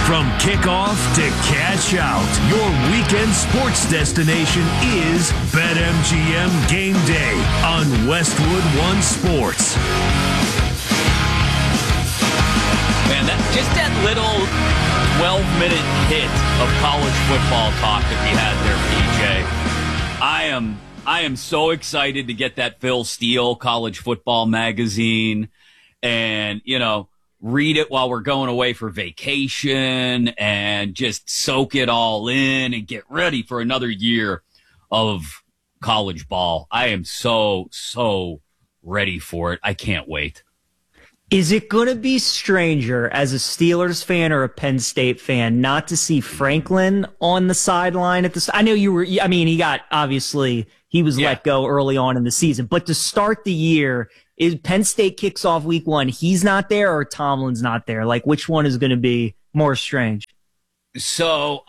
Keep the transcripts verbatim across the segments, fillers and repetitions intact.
From kickoff to catch out, your weekend sports destination is BetMGM Game Day on Westwood One Sports. Man, that, just that little twelve-minute hit of college football talk that we had there, P J. I am I am so excited to get that Phil Steele College Football magazine and, you know, read it while we're going away for vacation and just soak it all in and get ready for another year of college ball. I am so, so ready for it. I can't wait. Is it going to be stranger as a Steelers fan or a Penn State fan not to see Franklin on the sideline at this? I know you were, I mean, he got, obviously, he was yeah. let go early on in the season, but to start the year, is Penn State kicks off week one, he's not there or Tomlin's not there? Like, which one is going to be more strange? So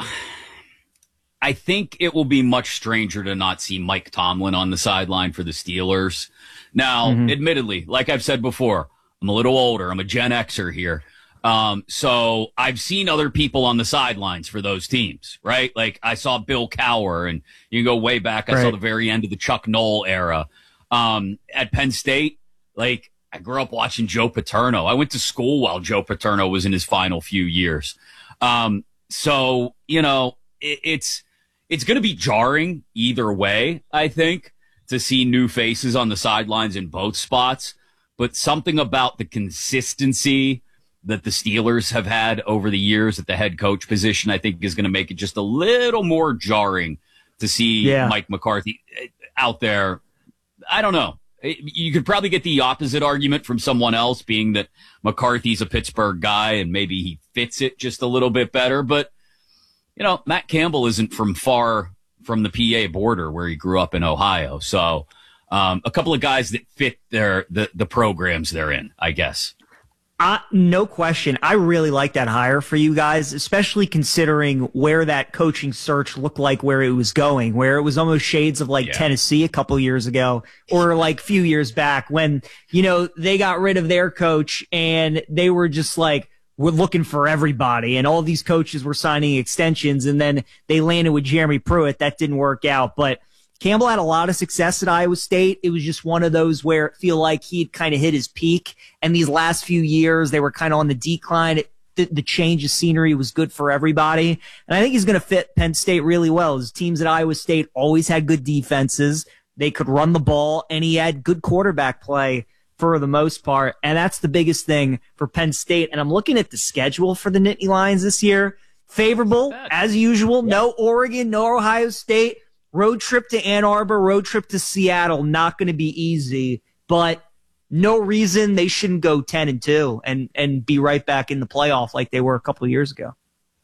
I think it will be much stranger to not see Mike Tomlin on the sideline for the Steelers. Now, mm-hmm. admittedly, like I've said before, I'm a little older. I'm a Gen Xer here. Um, so I've seen other people on the sidelines for those teams, right? Like I saw Bill Cowher, and you can go way back. I right. saw the very end of the Chuck Noll era. Um, at Penn State, like I grew up watching Joe Paterno. I went to school while Joe Paterno was in his final few years. Um, so, you know, it, it's, it's going to be jarring either way, I think, to see new faces on the sidelines in both spots. But something about the consistency that the Steelers have had over the years at the head coach position, I think is going to make it just a little more jarring to see yeah. Mike McCarthy out there. I don't know. You could probably get the opposite argument from someone else, being that McCarthy's a Pittsburgh guy and maybe he fits it just a little bit better. But, you know, Matt Campbell isn't from far from the P A border where he grew up in Ohio. So, Um, a couple of guys that fit their the, the programs they're in, I guess. Uh, no question. I really like that hire for you guys, especially considering where that coaching search looked like where it was going, where it was almost shades of like yeah. Tennessee a couple years ago or like a few years back when, you know, they got rid of their coach and they were just like, we're looking for everybody. And all these coaches were signing extensions, and then they landed with Jeremy Pruitt. That didn't work out. But Campbell had a lot of success at Iowa State. It was just one of those where it feel like he'd kind of hit his peak. And these last few years, they were kind of on the decline. It, the, the change of scenery was good for everybody. And I think he's going to fit Penn State really well. His teams at Iowa State always had good defenses. They could run the ball, and he had good quarterback play for the most part. And that's the biggest thing for Penn State. And I'm looking at the schedule for the Nittany Lions this year. Favorable, as usual. Yeah. No Oregon, no Ohio State. Road trip to Ann Arbor, road trip to Seattle, not going to be easy, but no reason they shouldn't go ten and two and, and be right back in the playoff like they were a couple of years ago.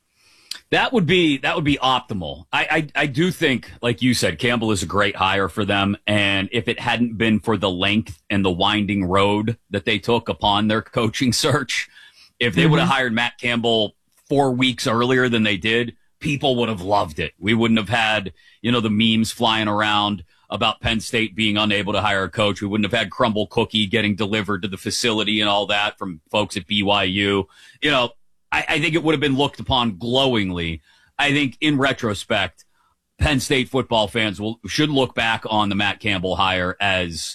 That would be, that would be optimal. I, I, I do think, like you said, Campbell is a great hire for them. And if it hadn't been for the length and the winding road that they took upon their coaching search, if they mm-hmm. would have hired Matt Campbell four weeks earlier than they did, people would have loved it. We wouldn't have had, you know, the memes flying around about Penn State being unable to hire a coach. We wouldn't have had Crumble Cookie getting delivered to the facility and all that from folks at B Y U. You know, I, I think it would have been looked upon glowingly. I think in retrospect, Penn State football fans will should look back on the Matt Campbell hire as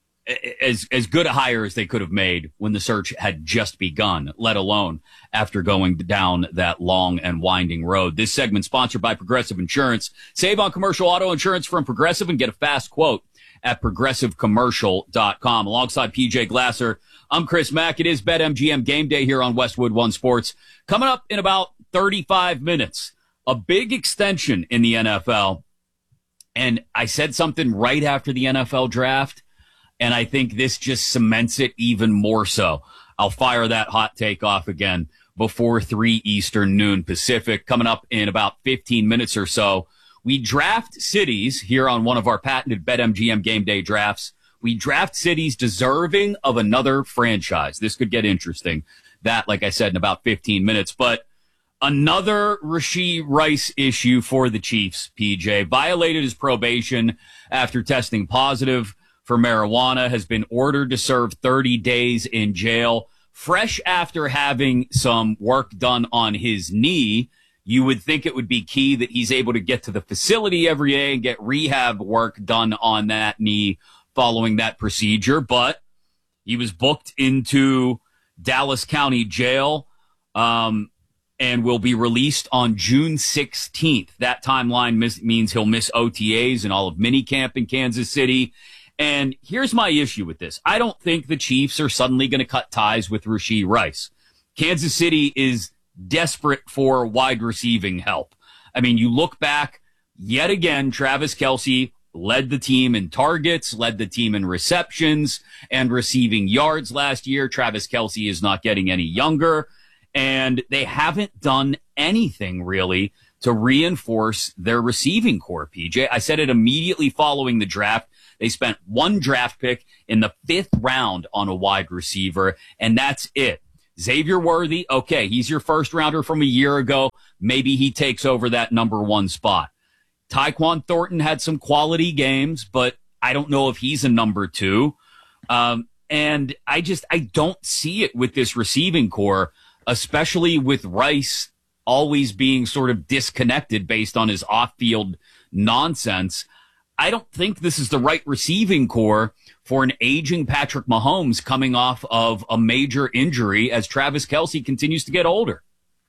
as as good a hire as they could have made when the search had just begun, let alone after going down that long and winding road. This segment sponsored by Progressive Insurance. Save on commercial auto insurance from Progressive and get a fast quote at progressive commercial dot com. Alongside P J Glasser, I'm Chris Mack. It is BetMGM Game Day here on Westwood One Sports. Coming up in about thirty-five minutes, a big extension in the N F L. And I said something right after the N F L draft, and I think this just cements it even more so. I'll fire that hot take off again before three Eastern, noon Pacific. Coming up in about fifteen minutes or so, we draft cities here on one of our patented BetMGM Game Day drafts. We draft cities deserving of another franchise. This could get interesting. That, like I said, in about fifteen minutes. But another Rashee Rice issue for the Chiefs, P J. Violated his probation after testing positive for marijuana, has been ordered to serve thirty days in jail fresh after having some work done on his knee, you would think it would be key that he's able to get to the facility every day and get rehab work done on that knee following that procedure. But he was booked into Dallas County Jail um, and will be released on June sixteenth. That timeline mis- means he'll miss O T As and all of minicamp in Kansas City. And here's my issue with this. I don't think the Chiefs are suddenly going to cut ties with Rashee Rice. Kansas City is desperate for wide receiving help. I mean, you look back yet again, Travis Kelce led the team in targets, led the team in receptions and receiving yards last year. Travis Kelce is not getting any younger, and they haven't done anything really to reinforce their receiving core, P J. I said it immediately following the draft. They spent one draft pick in the fifth round on a wide receiver, and that's it. Xavier Worthy, okay, he's your first rounder from a year ago. Maybe he takes over that number one spot. Tyquan Thornton had some quality games, but I don't know if he's a number two. Um, and I just, I don't see it with this receiving core, especially with Rice always being sort of disconnected based on his off-field nonsense. I don't think this is the right receiving core for an aging Patrick Mahomes coming off of a major injury as Travis Kelce continues to get older.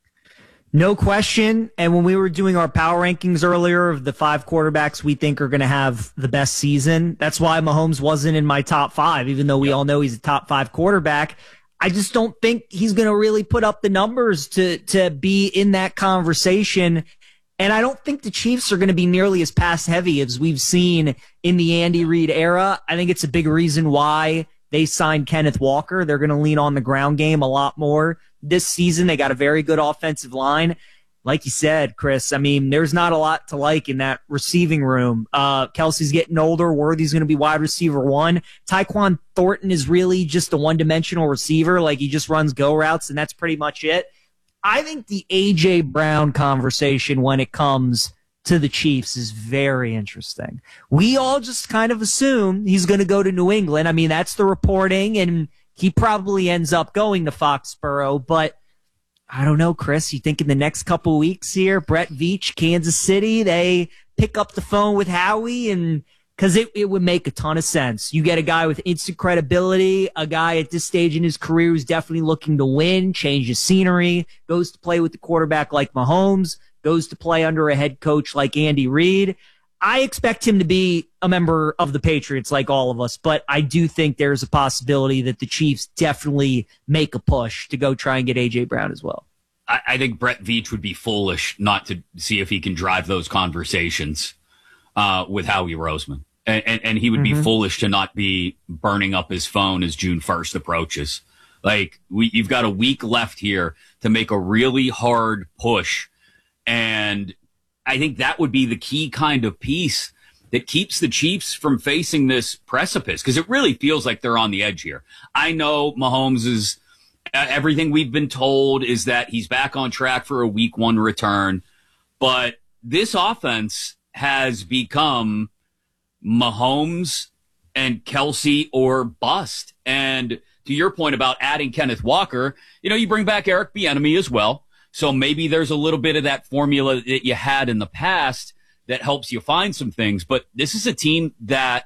No question. And when we were doing our power rankings earlier of the five quarterbacks we think are going to have the best season, that's why Mahomes wasn't in my top five, even though we yep. all know he's a top five quarterback. I just don't think he's going to really put up the numbers to, to be in that conversation. And I don't think the Chiefs are going to be nearly as pass heavy as we've seen in the Andy Reid era. I think it's a big reason why they signed Kenneth Walker. They're going to lean on the ground game a lot more this season. They got a very good offensive line. Like you said, Chris, I mean, there's not a lot to like in that receiving room. Uh, Kelce's getting older. Worthy's going to be wide receiver one. Tyquan Thornton is really just a one-dimensional receiver. Like, he just runs go routes, and that's pretty much it. I think the A J. Brown conversation when it comes to the Chiefs is very interesting. We all just kind of assume he's going to go to New England. I mean, that's the reporting, and he probably ends up going to Foxborough. But I don't know, Chris. You think in the next couple weeks here, Brett Veach, Kansas City, they pick up the phone with Howie, and because it, it would make a ton of sense. You get a guy with instant credibility, a guy at this stage in his career who's definitely looking to win, change his scenery, goes to play with the quarterback like Mahomes, goes to play under a head coach like Andy Reid. I expect him to be a member of the Patriots like all of us, but I do think there's a possibility that the Chiefs definitely make a push to go try and get A J. Brown as well. I, I think Brett Veach would be foolish not to see if he can drive those conversations uh, with Howie Roseman. And, and, and he would be mm-hmm. foolish to not be burning up his phone as June first approaches. Like, we, you've got a week left here to make a really hard push. And I think that would be the key kind of piece that keeps the Chiefs from facing this precipice, because it really feels like they're on the edge here. I know Mahomes is uh, everything we've been told is that he's back on track for a week one return, but this offense has become Mahomes and Kelce or bust. And to your point about adding Kenneth Walker, you know, you bring back Eric Bieniemy as well. So maybe there's a little bit of that formula that you had in the past that helps you find some things. But this is a team that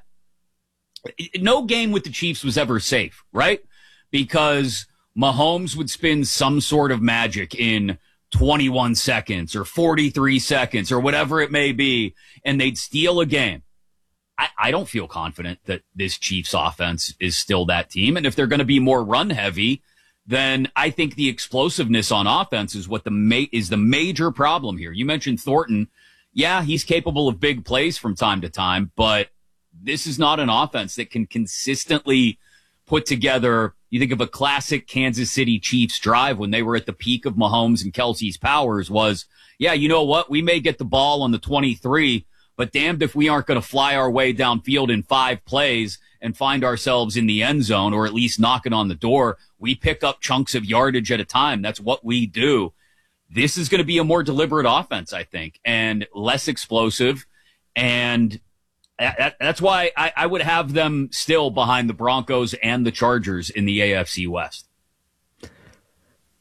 no game with the Chiefs was ever safe, right? Because Mahomes would spin some sort of magic in twenty-one seconds or forty-three seconds or whatever it may be, and they'd steal a game. I, I don't feel confident that this Chiefs offense is still that team. And if they're going to be more run heavy, then I think the explosiveness on offense is what the ma- is the major problem here. You mentioned Thornton. Yeah, he's capable of big plays from time to time, but this is not an offense that can consistently put together. You think of a classic Kansas City Chiefs drive when they were at the peak of Mahomes and Kelce's powers was, yeah, you know what? We may get the ball on the twenty-three, but damned if we aren't going to fly our way downfield in five plays and find ourselves in the end zone or at least knocking on the door. We pick up chunks of yardage at a time. That's what we do. This is going to be a more deliberate offense, I think, and less explosive. And that, that's why I, I would have them still behind the Broncos and the Chargers in the A F C West.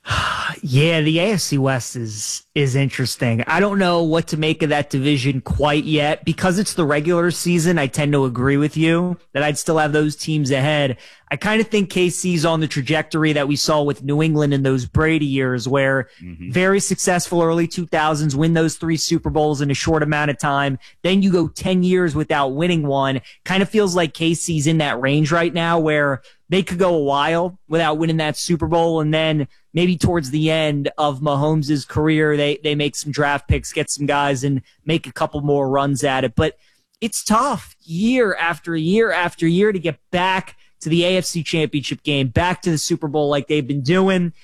Yeah, the A F C West is is interesting. I don't know what to make of that division quite yet. Because it's the regular season, I tend to agree with you that I'd still have those teams ahead. I kind of think K C's on the trajectory that we saw with New England in those Brady years, where mm-hmm. very successful early two thousands, win those three Super Bowls in a short amount of time. Then you go ten years without winning one. Kind of feels like K C's in that range right now where they could go a while without winning that Super Bowl, and then maybe towards the end of Mahomes' career, they, they make some draft picks, get some guys, and make a couple more runs at it. But it's tough year after year after year to get back to the A F C Championship game, back to the Super Bowl like they've been doing.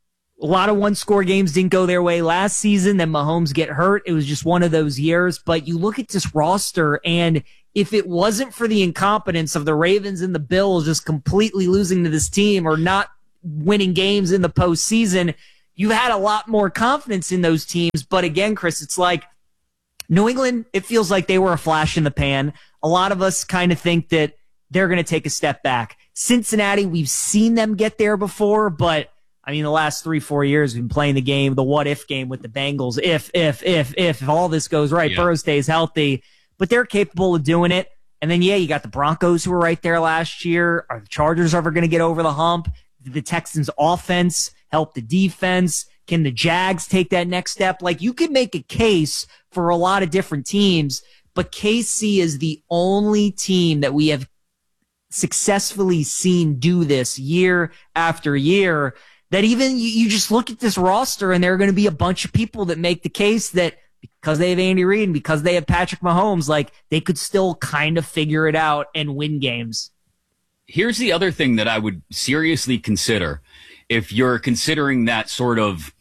A lot of one-score games didn't go their way last season. Then Mahomes get hurt. It was just one of those years. But you look at this roster, and if it wasn't for the incompetence of the Ravens and the Bills just completely losing to this team or not winning games in the postseason, you had a lot more confidence in those teams. But again, Chris, it's like New England, it feels like they were a flash in the pan. A lot of us kind of think that they're going to take a step back. Cincinnati, we've seen them get there before, but I mean, the last three, four years, we've been playing the game, the what-if game with the Bengals. If, if, if, if, if all this goes right, yeah. Burrow stays healthy. But they're capable of doing it. And then, yeah, you got the Broncos who were right there last year. Are the Chargers ever going to get over the hump? Did the Texans' offense help the defense? Can the Jags take that next step? Like, you could make a case for a lot of different teams, but K C is the only team that we have successfully seen do this year after year, that even you, you just look at this roster and there are going to be a bunch of people that make the case that because they have Andy Reid and because they have Patrick Mahomes, like they could still kind of figure it out and win games. Here's the other thing that I would seriously consider if you're considering that sort of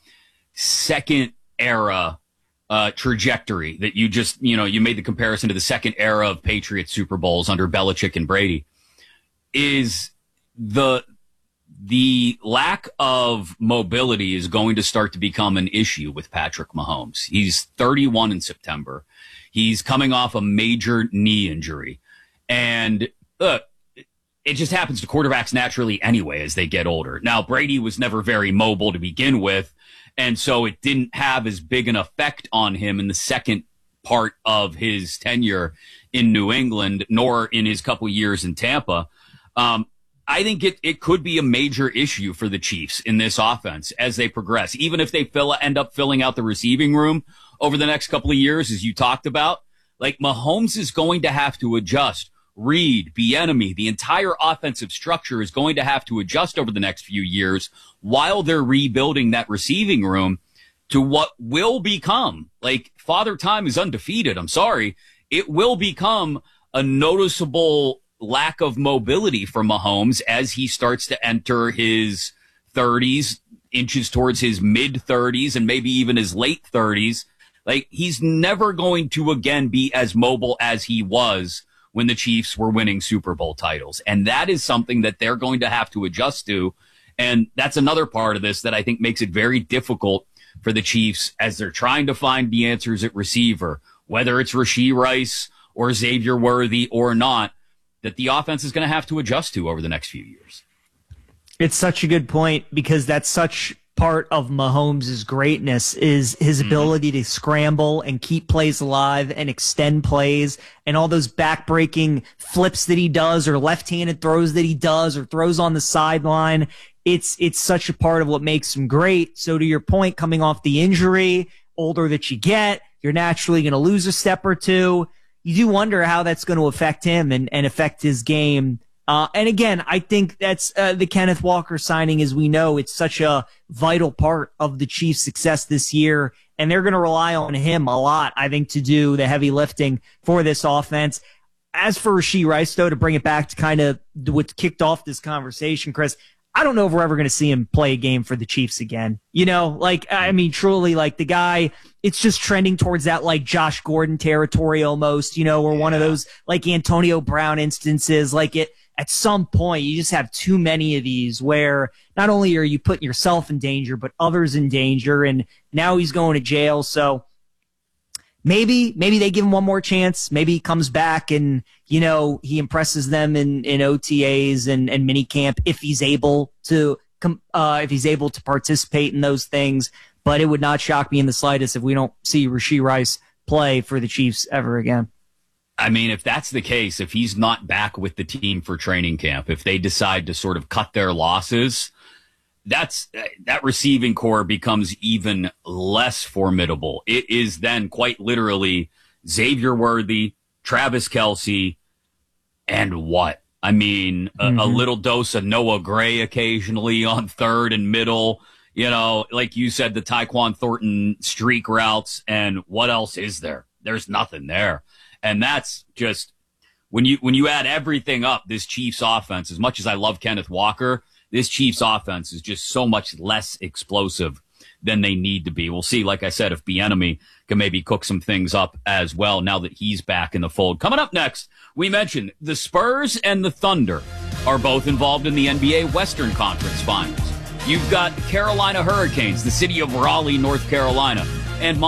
second era uh, trajectory that you just, you know, you made the comparison to the second era of Patriots Super Bowls under Belichick and Brady, is the the lack of mobility is going to start to become an issue with Patrick Mahomes. He's thirty-one in September. He's coming off a major knee injury. And look, it just happens to quarterbacks naturally anyway as they get older. Now, Brady was never very mobile to begin with, and so it didn't have as big an effect on him in the second part of his tenure in New England, nor in his couple years in Tampa. Um, I think it, it could be a major issue for the Chiefs in this offense as they progress. Even if they fill, end up filling out the receiving room over the next couple of years, as you talked about, like Mahomes is going to have to adjust. Reed, Bieniemy, the entire offensive structure is going to have to adjust over the next few years while they're rebuilding that receiving room to what will become, like, Father Time is undefeated. I'm sorry. It will become a noticeable lack of mobility for Mahomes as he starts to enter his thirties, inches towards his mid thirties, and maybe even his late thirties. Like, he's never going to again be as mobile as he was when the Chiefs were winning Super Bowl titles. And that is something that they're going to have to adjust to. And that's another part of this that I think makes it very difficult for the Chiefs as they're trying to find the answers at receiver, whether it's Rashee Rice or Xavier Worthy or not, that the offense is going to have to adjust to over the next few years. It's such a good point because that's such part of Mahomes' greatness is his ability mm-hmm. to scramble and keep plays alive and extend plays and all those back-breaking flips that he does or left-handed throws that he does or throws on the sideline. It's, it's such a part of what makes him great. So to your point, coming off the injury, older that you get, you're naturally going to lose a step or two. You do wonder how that's going to affect him and, and affect his game. Uh, and again, I think that's uh, the Kenneth Walker signing, as we know, it's such a vital part of the Chiefs' success this year. And they're going to rely on him a lot, I think, to do the heavy lifting for this offense. As for Rashee Rice, though, to bring it back to kind of what kicked off this conversation, Chris, I don't know if we're ever going to see him play a game for the Chiefs again. You know, like, I mean, truly, like the guy, it's just trending towards that, like, Josh Gordon territory almost, you know, or yeah. one of those, like, Antonio Brown instances. Like, it, at some point, you just have too many of these where not only are you putting yourself in danger, but others in danger. And now he's going to jail. So maybe, maybe they give him one more chance. Maybe he comes back and, you know, he impresses them in, in O T As and, and minicamp if he's able to uh, if he's able to participate in those things. But it would not shock me in the slightest if we don't see Rashee Rice play for the Chiefs ever again. I mean, if that's the case, if he's not back with the team for training camp, if they decide to sort of cut their losses, that's that receiving core becomes even less formidable. It is then quite literally Xavier Worthy, Travis Kelce, and what? I mean, mm-hmm. a, a little dose of Noah Gray occasionally on third and middle. You know, like you said, the Tyquan Thornton streak routes, and what else is there? There's nothing there. And that's just, when you when you add everything up, this Chiefs offense, as much as I love Kenneth Walker, this Chiefs offense is just so much less explosive than they need to be. We'll see, like I said, if Bieniemy can maybe cook some things up as well now that he's back in the fold. Coming up next, we mentioned the Spurs and the Thunder are both involved in the N B A Western Conference Finals. You've got Carolina Hurricanes, the city of Raleigh, North Carolina, and